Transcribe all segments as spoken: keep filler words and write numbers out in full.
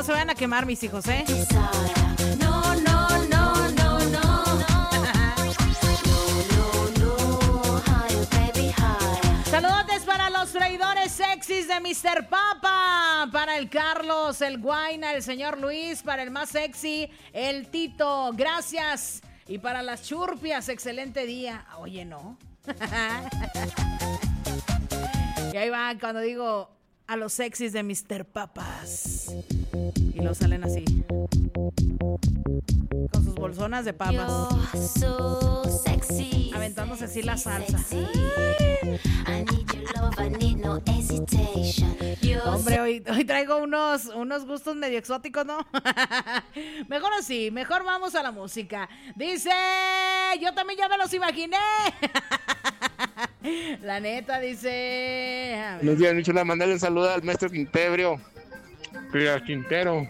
se vayan a quemar mis hijos, ¿eh? No, no, no, no, no. Saludotes para los freidores sexys de mister Papa, para el Carlos, el Guayna, el señor Luis, para el más sexy, el Tito, gracias. Y para las churpias, excelente día. Oye, ¿no? Y ahí va cuando digo a los sexys de mister Papas. Y lo salen así, con sus bolsonas de papas, So sexy, aventándose así la salsa. I need your love, I need no hesitation. Hombre, hoy, hoy traigo unos, unos gustos medio exóticos, ¿no? Mejor así, mejor vamos a la música. Dice, yo también ya me los imaginé. La neta, dice... Buenos días, mi chula, mandale un saludo al maestro Quintebrio. Mira, Quintero.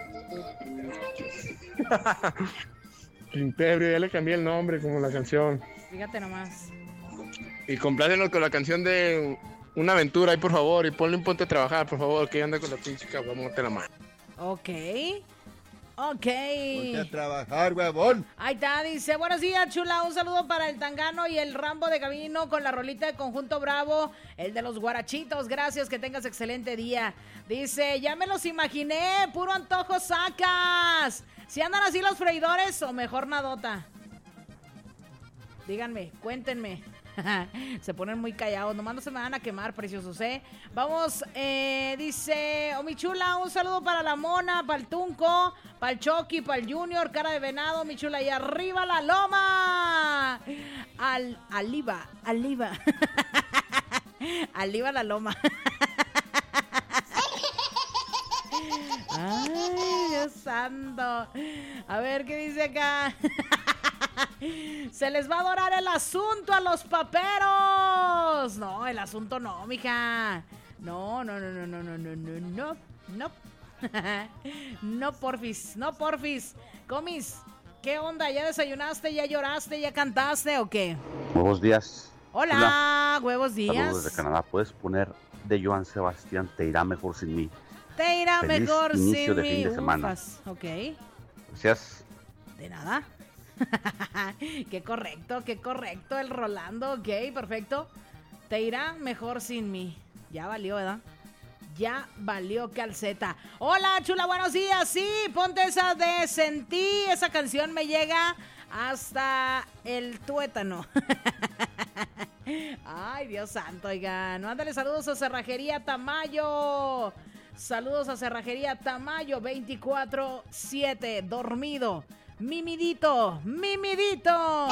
Quintebrio, ya le cambié el nombre como la canción. Fíjate nomás. Y complácenos con la canción de Una Aventura ahí, por favor. Y ponle un ponte a trabajar, por favor, que anda con la pinche caguamota en la mano. Ok. Ok. Ponte a trabajar, huevón. Ahí está, dice, buenos días, chula, un saludo para el Tangano y el Rambo de Camino con la rolita de Conjunto Bravo, el de los guarachitos, gracias, que tengas excelente día. Dice, ya me los imaginé, puro antojo sacas. ¿Si andan así los freidores o mejor nadota? Díganme, cuéntenme. Se ponen muy callados, nomás no se me van a quemar, preciosos, ¿eh? Vamos, eh, dice, oh mi chula, un saludo para la Mona, para el Tunco, para el Chucky, para el Junior, cara de venado, mi chula, y arriba la loma. Al, aliva, aliva. Aliva la loma. Ay, Dios santo. A ver, ¿qué dice acá? Se les va a dorar el asunto a los paperos. No, el asunto no, mija. No, no, no, no, no, no, no, no, no, no. No, porfis, no, porfis. Comis, ¿qué onda? ¿Ya desayunaste, ya lloraste, ya cantaste o qué? Buenos días. Hola, Hola. huevos días. Saludos desde Canadá. ¿Puedes poner de Joan Sebastián, Te irá mejor sin mí? Te irá Feliz mejor inicio sin de mí. fin de semana. Ufas. Ok. Gracias. De nada. Qué correcto, qué correcto el Rolando. Ok, perfecto. Te irá mejor sin mí. Ya valió, ¿verdad? Ya valió calceta. Hola, chula, buenos días. Sí, ponte esa de Sentí. Esa canción me llega hasta el tuétano. Ay, Dios santo, oigan. Mándale saludos a Cerrajería Tamayo. Saludos a Cerrajería Tamayo veinticuatro siete. Dormido. Mimidito, mimidito.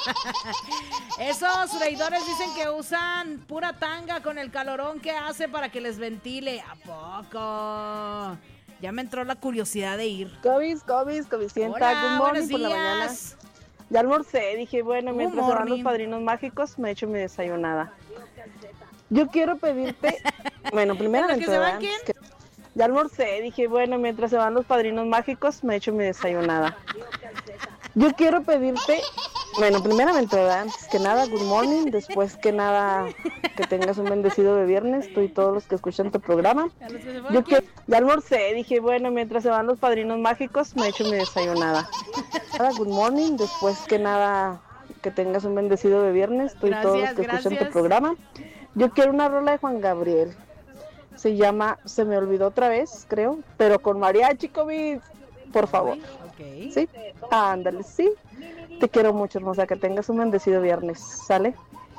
Esos freidores dicen que usan pura tanga con el calorón que hace para que les ventile. ¿A poco? Ya me entró la curiosidad de ir. Cobis, Cobis, Cobisienta, Hola, good morning buenos por la mañana. días. Ya almorcé, dije, bueno, Good mientras se van morning. los padrinos mágicos, me echo mi desayunada. Yo quiero pedirte, bueno, primeramente, ¿En lo que se van ¿verdad? quién? Que- ya almorcé, dije, bueno, mientras se van los padrinos mágicos, me echo mi desayunada. Yo quiero pedirte, bueno, primeramente, ¿verdad? Antes que nada, good morning, después que nada, que tengas un bendecido de viernes, tú y todos los que escuchan tu programa. ¿A los que se van Yo quién? quiero, ya almorcé, dije, bueno, mientras se van los padrinos mágicos, me echo mi desayunada. Nada, good morning, después que nada, que tengas un bendecido de viernes, tú y todos los Gracias, que escuchan gracias. tu programa. Yo quiero una rola de Juan Gabriel. Se llama Se me olvidó otra vez, creo, pero con mariachi, COVID, por favor. Ok. ¿Sí? Ándale, sí. Te quiero mucho, hermosa, que tengas un bendecido viernes, ¿sale?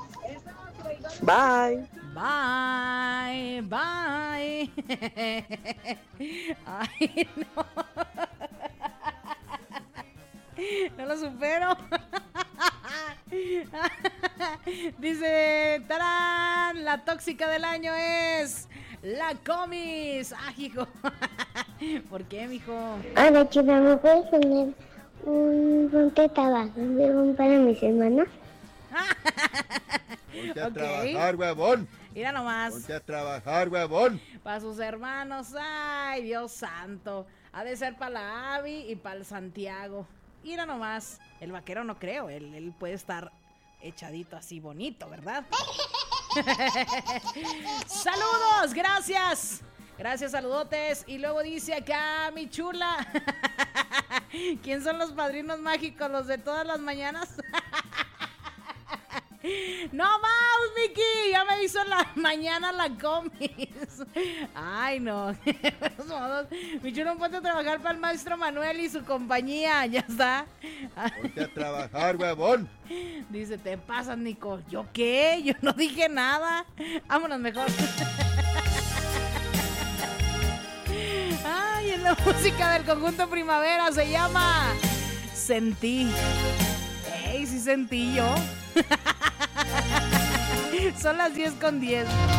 Bye. Bye, bye. Ay, no. No lo supero. Dice, tarán, la tóxica del año es la Comis. Ah, hijo. ¿Por qué, mijo? Hola, chula, ¿me puedes poner un ponte tabaco de para mis hermanos? Ponte a Ok. trabajar, huevón. Mira nomás. Ponte a trabajar, huevón. Para sus hermanos, ay, Dios santo. Ha de ser para la Abby y para el Santiago. Mira nomás, el vaquero no creo, él, él puede estar echadito así bonito, ¿verdad? Saludos, gracias. Gracias, saludotes. Y luego dice acá, mi chula. ¿Quién son los padrinos mágicos? ¿Los de todas las mañanas? No más, Miki, ya me hizo en la mañana la comis. Ay, no. Mi chulo, ponte a trabajar para el maestro Manuel y su compañía. Ya está. Ponte a trabajar, huevón. Dice, te pasas, Nico. ¿Yo qué? Yo no dije nada. Vámonos mejor. Ay, en la música del conjunto Primavera se llama Sentí. Ey, sí sentí yo. Son las diez con diez.